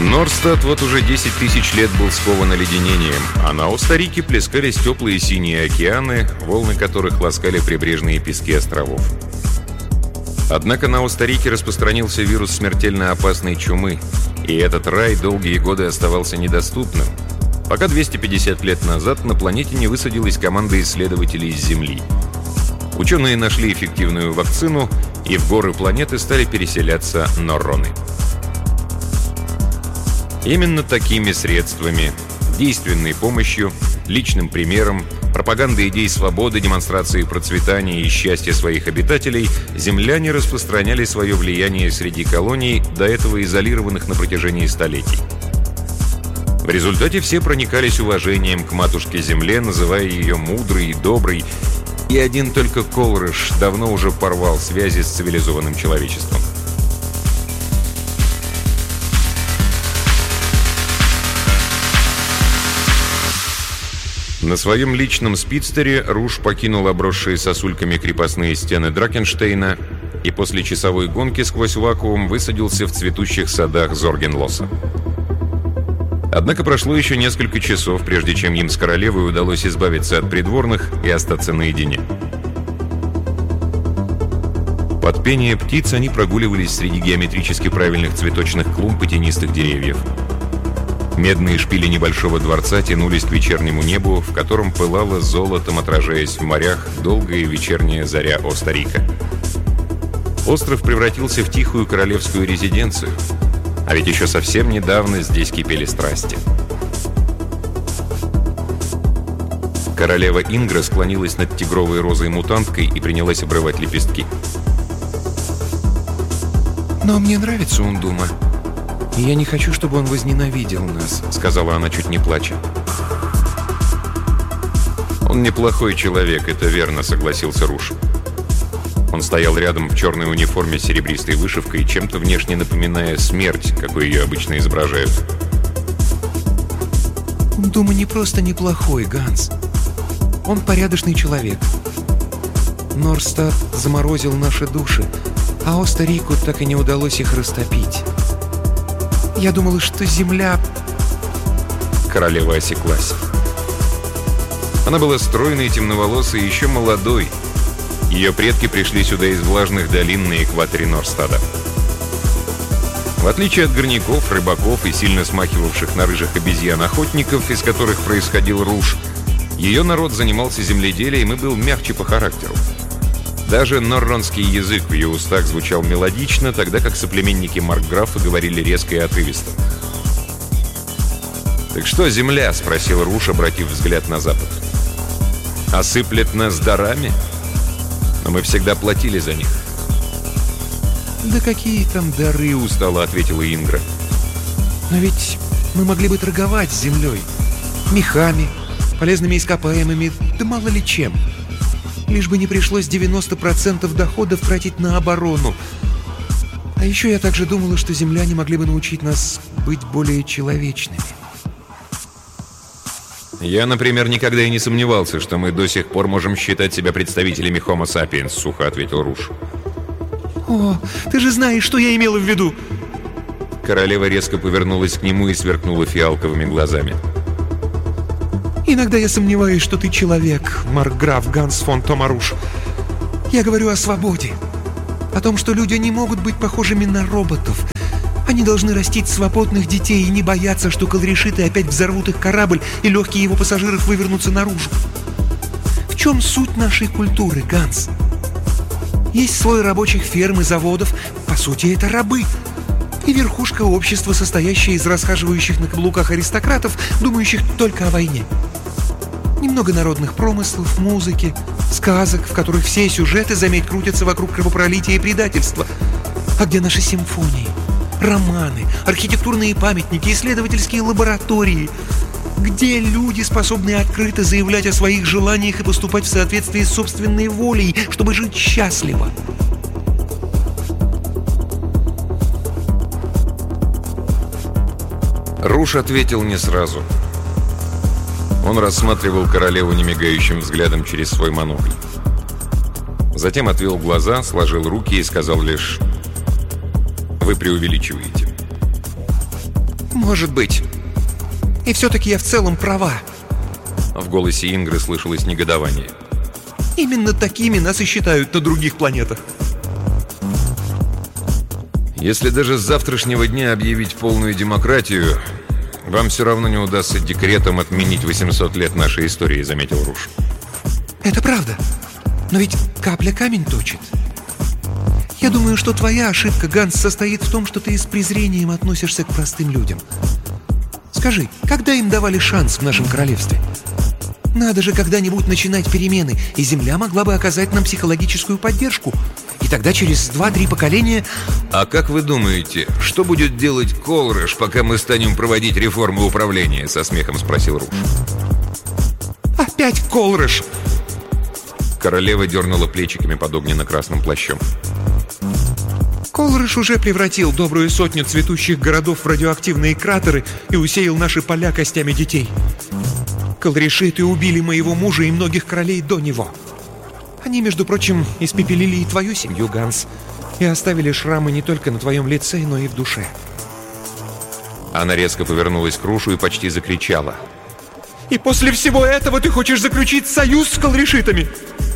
Норстад вот уже 10 тысяч лет был скован оледенением, а на Оста-Рике плескались теплые синие океаны, волны которых ласкали прибрежные пески островов. Однако на Оста-Рике распространился вирус смертельно опасной чумы, и этот рай долгие годы оставался недоступным, пока 250 лет назад на планете не высадилась команда исследователей с Земли. Ученые нашли эффективную вакцину, и в горы планеты стали переселяться норроны. Именно такими средствами, действенной помощью, личным примером, пропагандой идей свободы, демонстрации процветания и счастья своих обитателей, земляне распространяли свое влияние среди колоний, до этого изолированных на протяжении столетий. В результате все проникались уважением к матушке-земле, называя ее мудрой и доброй, и один только Колрыш давно уже порвал связи с цивилизованным человечеством. На своем личном спидстере Руш покинул обросшие сосульками крепостные стены Дракенштейна и после часовой гонки сквозь вакуум высадился в цветущих садах Зоргенлоса. Однако прошло еще несколько часов, прежде чем им с королевой удалось избавиться от придворных и остаться наедине. Под пение птиц они прогуливались среди геометрически правильных цветочных клумб и тенистых деревьев. Медные шпили небольшого дворца тянулись к вечернему небу, в котором пылало золотом, отражаясь в морях, долгая вечерняя заря Оста-Рика. Остров превратился в тихую королевскую резиденцию, а ведь еще совсем недавно здесь кипели страсти. Королева Ингра склонилась над тигровой розой-мутанткой и принялась обрывать лепестки. «Но мне нравится Ундума. И я не хочу, чтобы он возненавидел нас», — сказала она, чуть не плача. «Он неплохой человек, это верно», — согласился Руш. Он стоял рядом в черной униформе с серебристой вышивкой, чем-то внешне напоминая смерть, какой ее обычно изображают. «Ундума не просто неплохой, Ганс. Он порядочный человек. Норстад заморозил наши души, а Оста-Рику так и не удалось их растопить. Я думала, что земля...» Королева осеклась. Она была стройной, темноволосой и еще молодой. Ее предки пришли сюда из влажных долин на экваторе Норстада. В отличие от горняков, рыбаков и сильно смахивавших на рыжих обезьян-охотников, из которых происходил Руш, ее народ занимался земледелием и был мягче по характеру. Даже норронский язык в ее устах звучал мелодично, тогда как соплеменники маркграфа говорили резко и отрывисто. «Так что земля?» — спросил Руш, обратив взгляд на запад. «Осыплет нас дарами? Но мы всегда платили за них». «Да какие там дары?» — устало ответила Ингра. «Но ведь мы могли бы торговать с землей. Мехами, полезными ископаемыми, да мало ли чем. Лишь бы не пришлось 90% доходов тратить на оборону. А еще я также думала, что земляне могли бы научить нас быть более человечными». «Я, например, никогда и не сомневался, что мы до сих пор можем считать себя представителями Homo sapiens», — сухо ответил Руш. «О, ты же знаешь, что я имела в виду!» Королева резко повернулась к нему и сверкнула фиалковыми глазами. «Иногда я сомневаюсь, что ты человек, маркграф Ганс фон Томаруш. Я говорю о свободе. О том, что люди не могут быть похожими на роботов. Они должны растить свободных детей и не бояться, что колорешиты опять взорвут их корабль, и легкие его пассажиров вывернутся наружу. В чем суть нашей культуры, Ганс? Есть слой рабочих ферм и заводов. По сути, это рабы. И верхушка общества, состоящая из расхаживающих на каблуках аристократов, думающих только о войне. Немного народных промыслов, музыки, сказок, в которых все сюжеты, заметь, крутятся вокруг кровопролития и предательства. А где наши симфонии, романы, архитектурные памятники, исследовательские лаборатории? Где люди, способные открыто заявлять о своих желаниях и поступать в соответствии с собственной волей, чтобы жить счастливо? Руш ответил не сразу. Он рассматривал королеву немигающим взглядом через свой монокль. Затем отвел глаза, сложил руки и сказал лишь: «Вы преувеличиваете». Может быть. И все-таки я в целом права. В голосе Ингры слышалось негодование. Именно такими нас и считают на других планетах. Если даже с завтрашнего дня объявить полную демократию, вам все равно не удастся декретом отменить 800 лет нашей истории, заметил Руш. Это правда. Но ведь капля камень точит. Я думаю, что твоя ошибка, Ганс, состоит в том, что ты с презрением относишься к простым людям. Скажи, когда им давали шанс в нашем королевстве? Надо же когда-нибудь начинать перемены, и Земля могла бы оказать нам психологическую поддержку. И тогда через 2-3 поколения... А как вы думаете, что будет делать Колрэш, пока мы станем проводить реформы управления? Со смехом спросил Руш. Опять Колрэш! Королева дернула плечиками под огненно-красным плащом. Колрэш уже превратил добрую сотню цветущих городов в радиоактивные кратеры и усеял наши поля костями детей. Колрешиты убили моего мужа и многих королей до него. Они, между прочим, испепелили и твою семью, Ганс, и оставили шрамы не только на твоем лице, но и в душе. Она резко повернулась к Рушу и почти закричала. И после всего этого ты хочешь заключить союз с колрешитами?